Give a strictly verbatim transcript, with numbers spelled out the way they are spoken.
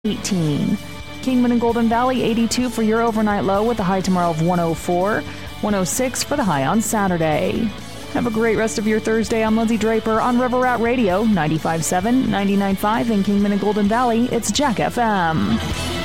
eighteen. Kingman and Golden Valley, eighty-two for your overnight low with a high tomorrow of one oh four. one oh six for the high on Saturday. Have a great rest of your Thursday. I'm Lindsay Draper on River Rat Radio, ninety-five point seven, ninety-nine point five in Kingman and Golden Valley. It's Jack F M.